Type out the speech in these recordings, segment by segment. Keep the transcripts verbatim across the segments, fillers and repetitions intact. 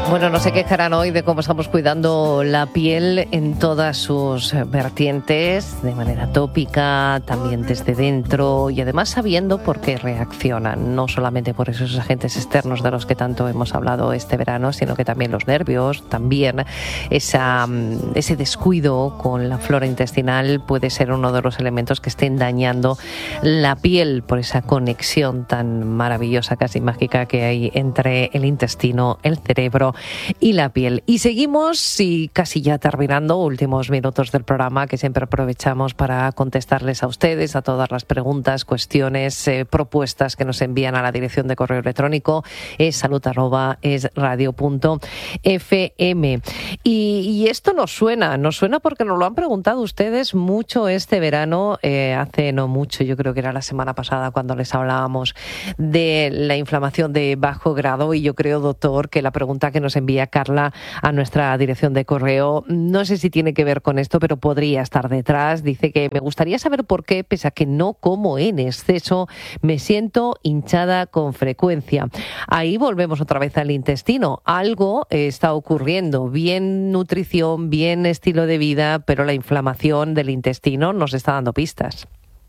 Bueno, no se quejarán hoy de cómo estamos cuidando la piel en todas sus vertientes, de manera tópica, también desde dentro y además sabiendo por qué reaccionan, no solamente por esos agentes externos de los que tanto hemos hablado este verano, sino que también los nervios, también esa, ese descuido con la flora intestinal puede ser uno de los elementos que estén dañando la piel por esa conexión tan maravillosa, casi mágica que hay entre el intestino, el cerebro y la piel. Y seguimos, y casi ya terminando, últimos minutos del programa que siempre aprovechamos para contestarles a ustedes, a todas las preguntas, cuestiones, eh, propuestas que nos envían a la dirección de correo electrónico es salud arroba es radio punto f m. Y, y esto nos suena, nos suena porque nos lo han preguntado ustedes mucho este verano, eh, hace no mucho, yo creo que era la semana pasada cuando les hablábamos de la inflamación de bajo grado, y yo creo, doctor, que la pregunta que nos envía Carla a nuestra dirección de correo, no sé si tiene que ver con esto, pero podría estar detrás. Dice que me gustaría saber por qué, pese a que no como en exceso, me siento hinchada con frecuencia. Ahí volvemos otra vez al intestino. Algo está ocurriendo, bien nutrición, bien estilo de vida, pero la inflamación del intestino nos está dando pistas.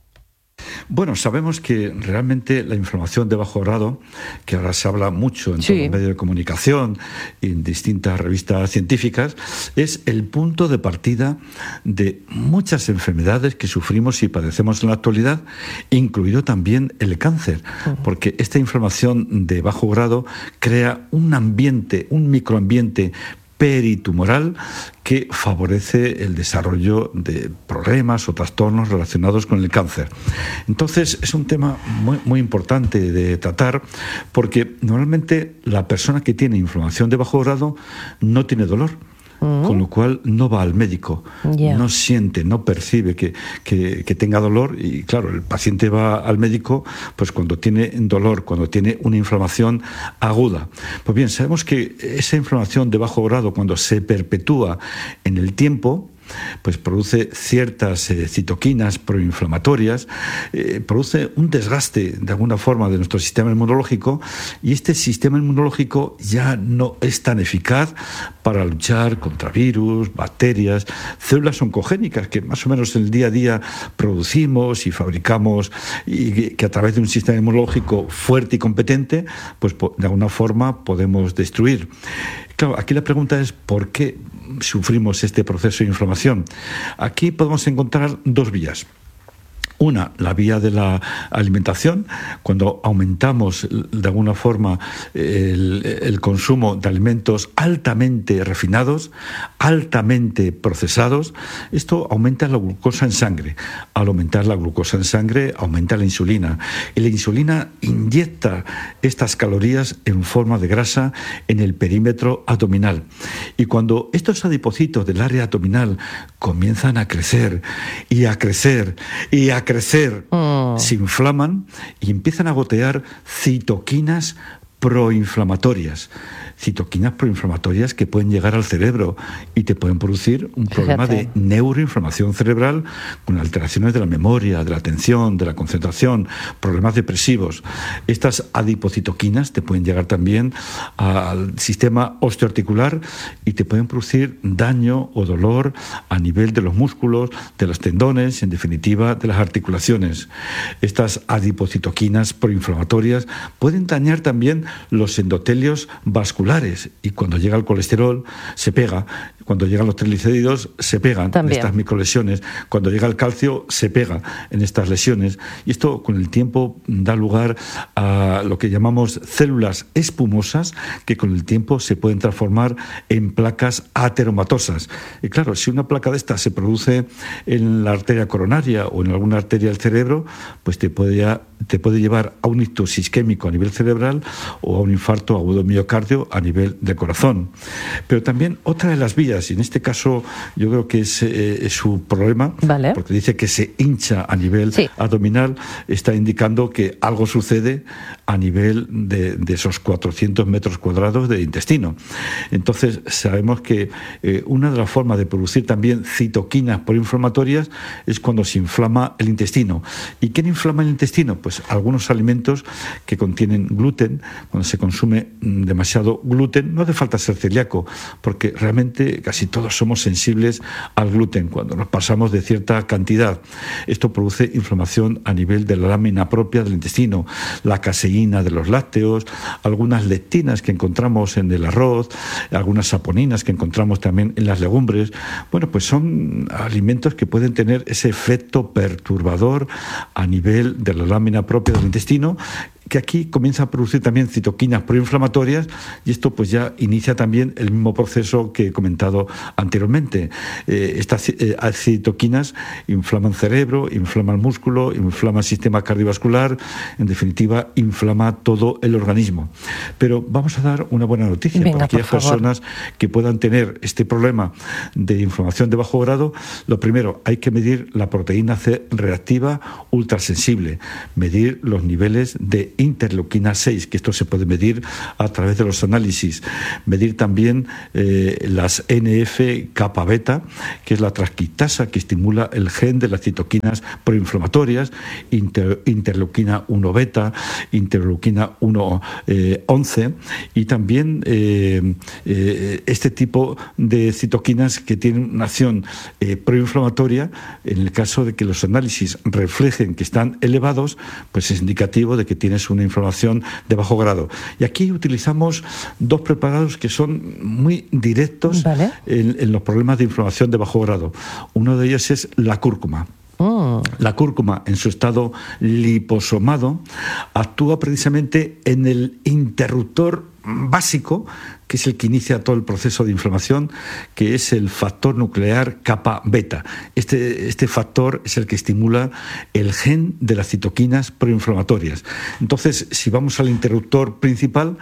Bueno, sabemos que realmente la inflamación de bajo grado, que ahora se habla mucho en sí. todos los medios de comunicación y en distintas revistas científicas, es el punto de partida de muchas enfermedades que sufrimos y padecemos en la actualidad, incluido también el cáncer, uh-huh. porque esta inflamación de bajo grado crea un ambiente, un microambiente peritumoral que favorece el desarrollo de problemas o trastornos relacionados con el cáncer. Entonces es un tema muy, muy importante de tratar, porque normalmente la persona que tiene inflamación de bajo grado no tiene dolor. Uh-huh. Con lo cual no va al médico, yeah. no siente, no percibe que, que, que tenga dolor, y claro, el paciente va al médico pues cuando tiene dolor, cuando tiene una inflamación aguda. Pues bien, sabemos que esa inflamación de bajo grado, cuando se perpetúa en el tiempo, pues produce ciertas eh, citoquinas proinflamatorias, eh, produce un desgaste de alguna forma de nuestro sistema inmunológico, y este sistema inmunológico ya no es tan eficaz para luchar contra virus, bacterias, células oncogénicas que más o menos en el día a día producimos y fabricamos, y que a través de un sistema inmunológico fuerte y competente, pues de alguna forma podemos destruir. Claro, aquí la pregunta es ¿por qué sufrimos este proceso de inflamación? Aquí podemos encontrar dos vías. Una, la vía de la alimentación, cuando aumentamos de alguna forma el, el consumo de alimentos altamente refinados, altamente procesados. Esto aumenta la glucosa en sangre. Al aumentar la glucosa en sangre, aumenta la insulina. Y la insulina inyecta estas calorías en forma de grasa en el perímetro abdominal. Y cuando estos adipocitos del área abdominal comienzan a crecer y a crecer y a crecer, mm. se inflaman y empiezan a gotear citoquinas proinflamatorias. Citoquinas proinflamatorias que pueden llegar al cerebro y te pueden producir un problema Fíjate. de neuroinflamación cerebral con alteraciones de la memoria, de la atención, de la concentración, problemas depresivos. Estas adipocitoquinas te pueden llegar también al sistema osteoarticular y te pueden producir daño o dolor a nivel de los músculos, de los tendones, en definitiva de las articulaciones. Estas adipocitoquinas proinflamatorias pueden dañar también los endotelios vasculares, y cuando llega el colesterol se pega, cuando llegan los triglicéridos se pegan en estas microlesiones, cuando llega el calcio se pega en estas lesiones, y esto con el tiempo da lugar a lo que llamamos células espumosas que con el tiempo se pueden transformar en placas ateromatosas. Y claro, si una placa de estas se produce en la arteria coronaria o en alguna arteria del cerebro, pues te puede, ya, te puede llevar a un ictus isquémico a nivel cerebral o a un infarto agudo miocardio a nivel del corazón. Pero también otra de las vías, y en este caso yo creo que es, eh, es su problema, vale. porque dice que se hincha a nivel sí. abdominal, está indicando que algo sucede a nivel de, de esos cuatrocientos metros cuadrados de intestino. Entonces sabemos que eh, una de las formas de producir también citoquinas proinflamatorias es cuando se inflama el intestino. ¿Y quién inflama el intestino? Pues algunos alimentos que contienen gluten, cuando se consume demasiado gluten. No hace falta ser celíaco, porque realmente casi todos somos sensibles al gluten cuando nos pasamos de cierta cantidad. Esto produce inflamación a nivel de la lámina propia del intestino, la caseína de los lácteos, algunas lectinas que encontramos en el arroz, algunas saponinas que encontramos también en las legumbres. Bueno, pues son alimentos que pueden tener ese efecto perturbador a nivel de la lámina propia del intestino, que aquí comienza a producir también citoquinas proinflamatorias, y esto pues ya inicia también el mismo proceso que he comentado anteriormente. Eh, estas eh, citoquinas inflaman el cerebro, inflaman el músculo, inflaman el sistema cardiovascular, en definitiva inflama todo el organismo. Pero vamos a dar una buena noticia. Venga, para aquellas personas que puedan tener este problema de inflamación de bajo grado. Lo primero, hay que medir la proteína C reactiva ultrasensible, medir los niveles de interleuquina seis, que esto se puede medir a través de los análisis, medir también eh, las N F kappa beta, que es la transcriptasa que estimula el gen de las citoquinas proinflamatorias, inter, interleuquina uno beta, interleuquina uno once, y también eh, eh, este tipo de citoquinas que tienen una acción eh, proinflamatoria. En el caso de que los análisis reflejen que están elevados, pues es indicativo de que tienes una inflamación de bajo grado. Y aquí utilizamos dos preparados que son muy directos, ¿vale?, en, en los problemas de inflamación de bajo grado. Uno de ellos es la cúrcuma. Oh. La cúrcuma, en su estado liposomado, actúa precisamente en el interruptor básico, que es el que inicia todo el proceso de inflamación, que es el factor nuclear kappa beta. Este, este factor es el que estimula el gen de las citoquinas proinflamatorias. Entonces, si vamos al interruptor principal,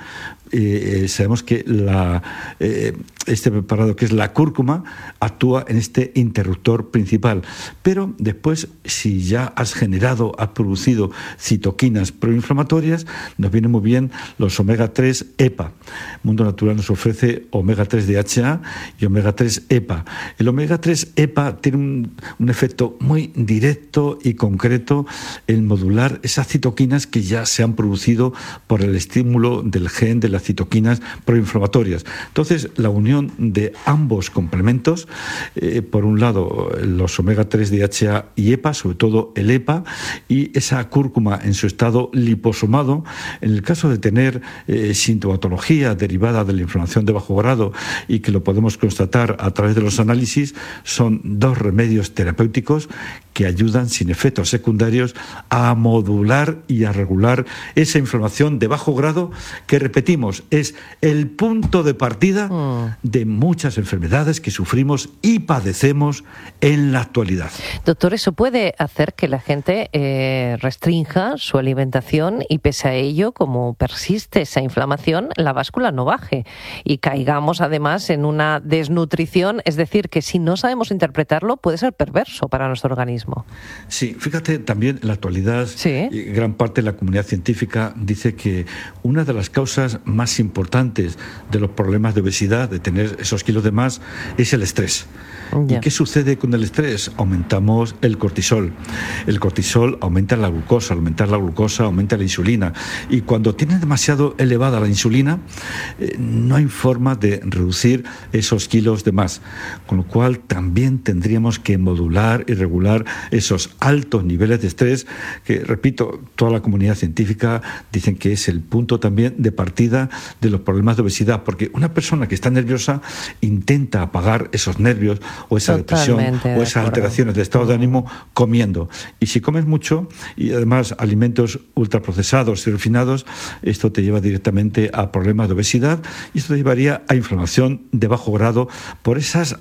eh, sabemos que la, eh, este preparado, que es la cúrcuma, actúa en este interruptor principal. Pero después, si ya has generado, has producido citoquinas proinflamatorias, nos vienen muy bien los omega tres EPA. Mundo Natural nos ofrece omega tres D H A y omega tres EPA. El omega tres EPA tiene un, un efecto muy directo y concreto en modular esas citoquinas que ya se han producido por el estímulo del gen de las citoquinas proinflamatorias. Entonces, la unión de ambos complementos, eh, por un lado los omega tres D H A y EPA, sobre todo el EPA, y esa cúrcuma en su estado liposomado, en el caso de tener eh, sintomatología derivada de la inflamación de bajo grado y que lo podemos constatar a través de los análisis, son dos remedios terapéuticos que ayudan sin efectos secundarios a modular y a regular esa inflamación de bajo grado que, repetimos, es el punto de partida mm. de muchas enfermedades que sufrimos y padecemos en la actualidad. Doctor, ¿eso puede hacer que la gente eh, restrinja su alimentación y, pese a ello, como persiste esa inflamación, la báscula no baje y caigamos además en una desnutrición? Es decir, que si no sabemos interpretarlo, puede ser perverso para nuestro organismo. Sí, fíjate, también en la actualidad, ¿sí?, gran parte de la comunidad científica dice que una de las causas más importantes de los problemas de obesidad, de tener esos kilos de más, es el estrés. Yeah. ¿Y qué sucede con el estrés? Aumentamos el cortisol. El cortisol aumenta la glucosa, al aumentar la glucosa aumenta la insulina. Y cuando tienes demasiado elevada la insulina, eh, no hay forma de reducir esos kilos de más. Con lo cual también tendríamos que modular y regular esos altos niveles de estrés que, repito, toda la comunidad científica dicen que es el punto también de partida de los problemas de obesidad, porque una persona que está nerviosa intenta apagar esos nervios o esa Totalmente depresión o esas alteraciones de estado de ánimo comiendo. Y si comes mucho y además alimentos ultraprocesados y refinados, esto te lleva directamente a problemas de obesidad y esto te llevaría a inflamación de bajo grado por esas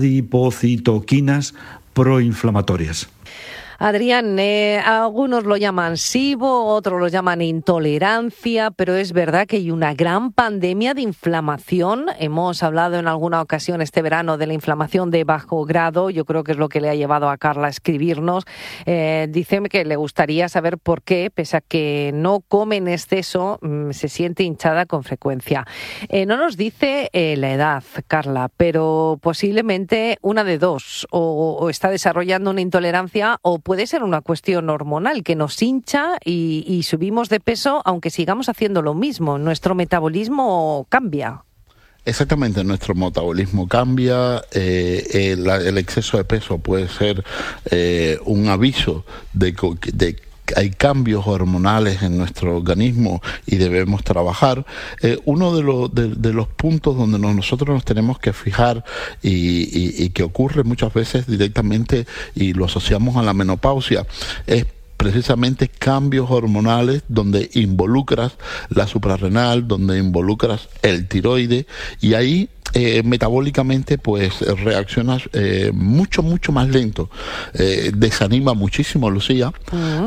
adipocitoquinas proinflamatorias. Adrián, eh, algunos lo llaman SIBO, otros lo llaman intolerancia, pero es verdad que hay una gran pandemia de inflamación. Hemos hablado en alguna ocasión este verano de la inflamación de bajo grado. Yo creo que es lo que le ha llevado a Carla a escribirnos. Eh, dice que le gustaría saber por qué, pese a que no come en exceso, se siente hinchada con frecuencia. Eh, no nos dice eh, la edad, Carla, pero posiblemente una de dos. O, o está desarrollando una intolerancia o puede puede ser una cuestión hormonal que nos hincha y, y subimos de peso aunque sigamos haciendo lo mismo. Nuestro metabolismo cambia. Exactamente, nuestro metabolismo cambia, eh, el, el exceso de peso puede ser eh, un aviso de, de hay cambios hormonales en nuestro organismo y debemos trabajar. Eh, uno de, lo, de, de los puntos donde nos, nosotros nos tenemos que fijar y, y, y que ocurre muchas veces directamente y lo asociamos a la menopausia es precisamente cambios hormonales donde involucras la suprarrenal, donde involucras el tiroide y ahí eh, metabólicamente pues reaccionas eh, mucho, mucho más lento. Eh, desanima muchísimo, Lucía. Uh-huh.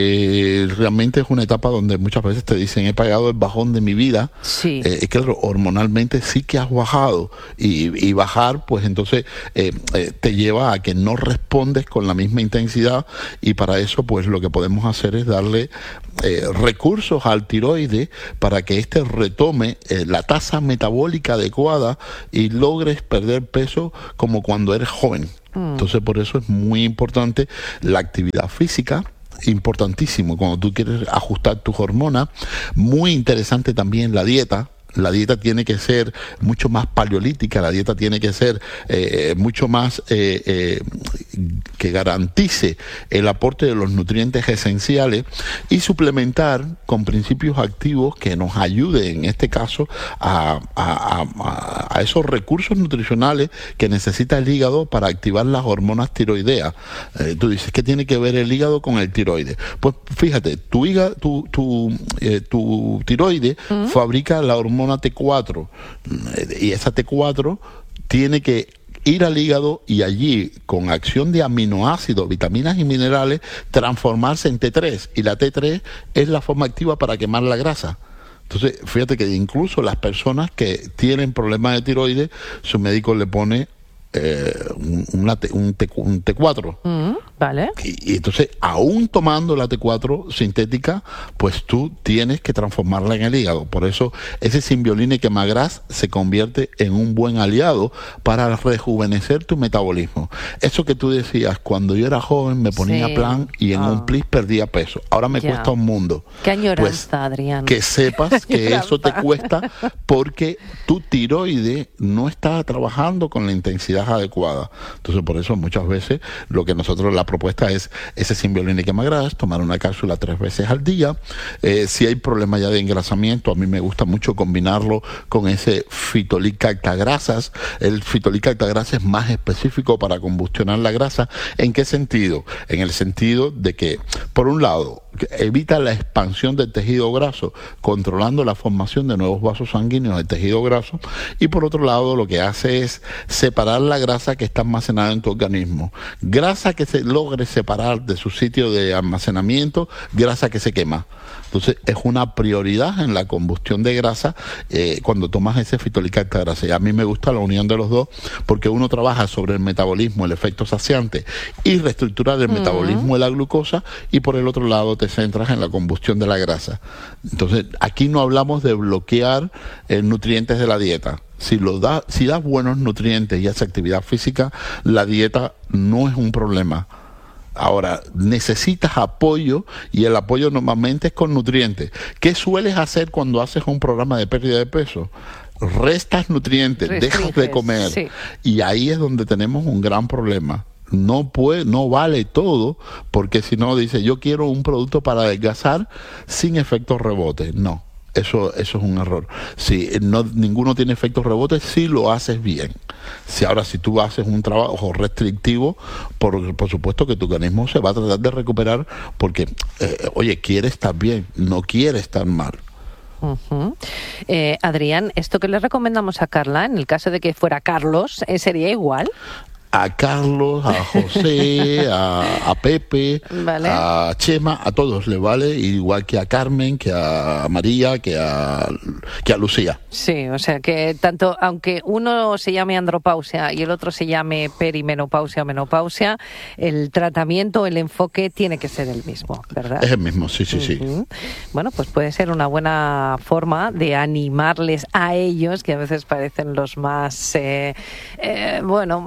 Eh, realmente es una etapa donde muchas veces te dicen he pagado el bajón de mi vida. Sí. Eh, es que hormonalmente sí que has bajado y, y bajar pues entonces eh, eh, te lleva a que no respondes con la misma intensidad y para eso pues lo que podemos hacer es darle eh, recursos al tiroide para que éste retome eh, la tasa metabólica adecuada y logres perder peso como cuando eres joven. Mm. Entonces por eso es muy importante la actividad física, importantísimo cuando tú quieres ajustar tus hormonas, muy interesante también la dieta. La dieta tiene que ser mucho más paleolítica, la dieta tiene que ser eh, mucho más eh, eh, que garantice el aporte de los nutrientes esenciales y suplementar con principios activos que nos ayuden, en este caso, a, a, a, a esos recursos nutricionales que necesita el hígado para activar las hormonas tiroideas. Eh, tú dices, ¿qué tiene que ver el hígado con el tiroide? Pues fíjate, tu, hígado, tu, tu, eh, tu tiroide uh-huh. fabrica la hormona T cuatro y esa T cuatro tiene que ir al hígado y allí con acción de aminoácidos, vitaminas y minerales transformarse en T tres y la T tres es la forma activa para quemar la grasa. Entonces fíjate que incluso las personas que tienen problemas de tiroides su médico le pone eh, una T, un, T, un T cuatro. Mm, vale. Y, y entonces, aún tomando la T cuatro sintética, pues tú tienes que transformarla en el hígado. Por eso, ese Symbioline Quemagras se convierte en un buen aliado para rejuvenecer tu metabolismo. Eso que tú decías, cuando yo era joven me ponía sí. plan y en oh. un plis perdía peso. Ahora me ya. cuesta un mundo. Qué añoranza, pues, Adrián. Que sepas que eso te cuesta porque tu tiroide no está trabajando con la intensidad adecuada. Entonces, por eso muchas veces lo que nosotros, la propuesta es ese Symbioline Quemagras, tomar una cápsula tres veces al día. Eh, si hay problema ya de engrasamiento, a mí me gusta mucho combinarlo con ese fitolicactagrasas. El fitolicactagrasas es más específico para combustionar la grasa. ¿En qué sentido? En el sentido de que, por un lado, evita la expansión del tejido graso, controlando la formación de nuevos vasos sanguíneos del tejido graso, y por otro lado lo que hace es separar la grasa que está almacenada en tu organismo. Grasa que se logre separar de su sitio de almacenamiento, grasa que se quema. Entonces es una prioridad en la combustión de grasa eh, cuando tomas ese fitolicactagrasa. Y a mí me gusta la unión de los dos porque uno trabaja sobre el metabolismo, el efecto saciante y reestructurar el mm. metabolismo de la glucosa, y por el otro lado te centras en la combustión de la grasa. Entonces aquí no hablamos de bloquear eh, nutrientes de la dieta. Si, lo da, si das buenos nutrientes y haces actividad física, la dieta no es un problema. Ahora, necesitas apoyo y el apoyo normalmente es con nutrientes. ¿Qué sueles hacer cuando haces un programa de pérdida de peso? Restas nutrientes, Restringes, dejas de comer. Sí. Y ahí es donde tenemos un gran problema. No puede, no vale todo, porque si no dice yo quiero un producto para adelgazar sin efectos rebotes. No. Eso, eso es un error. Si no, ninguno tiene efectos rebotes, si lo haces bien. Si ahora, si tú haces un trabajo restrictivo, por, por supuesto que tu organismo se va a tratar de recuperar porque, eh, oye, quiere estar bien, no quiere estar mal. Uh-huh. eh, Adrián, esto que le recomendamos a Carla, en el caso de que fuera Carlos, ¿eh, sería igual? A Carlos, a José, a, a Pepe, vale. a Chema, a todos le vale, igual que a Carmen, que a María, que a, que a Lucía. Sí, o sea que tanto, aunque uno se llame andropausia y el otro se llame perimenopausia o menopausia, el tratamiento, el enfoque tiene que ser el mismo, ¿verdad? Es el mismo, sí, sí, uh-huh. sí. Bueno, pues puede ser una buena forma de animarles a ellos, que a veces parecen los más, eh, eh, bueno, más reticentes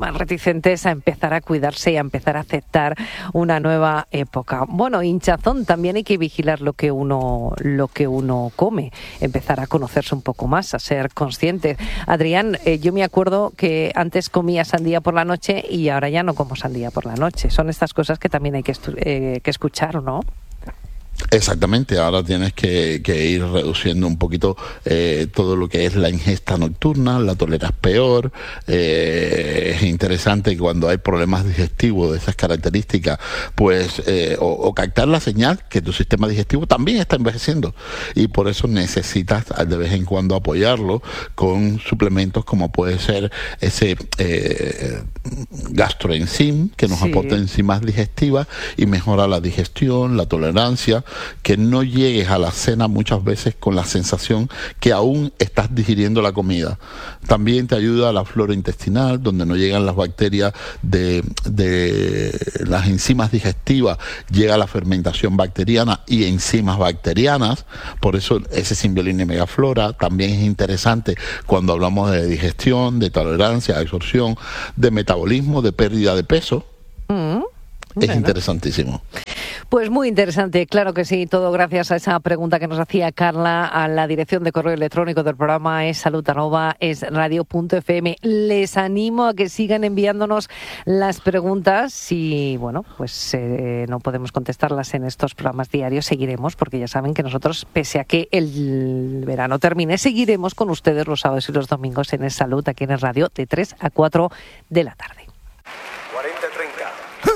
adolescentes a empezar a cuidarse y a empezar a aceptar una nueva época. Bueno, hinchazón, también hay que vigilar lo que uno, lo que uno come, empezar a conocerse un poco más, a ser conscientes. Adrián, eh, yo me acuerdo que antes comía sandía por la noche y ahora ya no como sandía por la noche. Son estas cosas que también hay que, estu- eh, que escuchar, ¿no? Exactamente, ahora tienes que, que ir reduciendo un poquito eh, todo lo que es la ingesta nocturna, la toleras peor. Eh, es interesante que cuando hay problemas digestivos de esas características, pues eh, o, o captar la señal que tu sistema digestivo también está envejeciendo, y por eso necesitas de vez en cuando apoyarlo con suplementos como puede ser ese eh, gastroenzim, que nos sí. aporta enzimas digestivas y mejora la digestión, la tolerancia, que no llegues a la cena muchas veces con la sensación que aún estás digiriendo la comida. También te ayuda a la flora intestinal, donde no llegan las bacterias de, de las enzimas digestivas, llega la fermentación bacteriana y enzimas bacterianas. Por eso ese Symbiolin y Megaflora también es interesante cuando hablamos de digestión, de tolerancia, de absorción, de metabolismo, de pérdida de peso. Mm, es bueno. interesantísimo. Pues muy interesante, claro que sí, todo gracias a esa pregunta que nos hacía Carla a la dirección de correo electrónico del programa es salud arroba es radio punto f m. Les animo a que sigan enviándonos las preguntas y bueno, pues eh, no podemos contestarlas en estos programas diarios, seguiremos porque ya saben que nosotros, pese a que el verano termine, seguiremos con ustedes los sábados y los domingos en Es Salud, aquí en el radio, de tres a cuatro de la tarde. cuarenta treinta.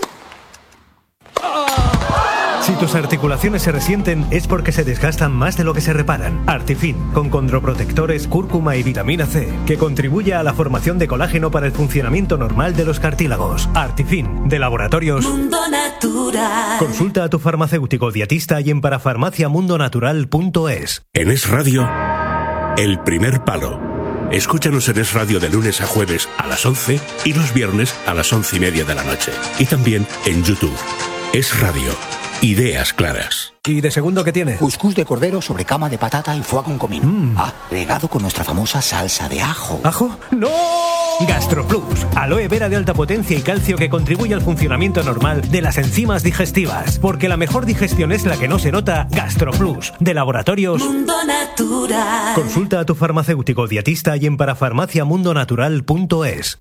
Si tus articulaciones se resienten es porque se desgastan más de lo que se reparan. Artifin, con condroprotectores, cúrcuma y vitamina C, que contribuye a la formación de colágeno para el funcionamiento normal de los cartílagos. Artifin, de Laboratorios Mundo Natural. Consulta a tu farmacéutico dietista y en parafarmacia mundo natural punto es. En Es Radio, El Primer Palo. Escúchanos en Es Radio de lunes a jueves a las once y los viernes a las once y media de la noche. Y también en YouTube. Es Radio. Ideas claras. ¿Y de segundo qué tiene? Cuscús de cordero sobre cama de patata y foie con comino. Mm. Ah, regado con nuestra famosa salsa de ajo. ¿Ajo? ¡No! GastroPlus, aloe vera de alta potencia y calcio que contribuye al funcionamiento normal de las enzimas digestivas. Porque la mejor digestión es la que no se nota. GastroPlus, de Laboratorios Mundo Natural. Consulta a tu farmacéutico dietista y en parafarmacia mundo natural punto es.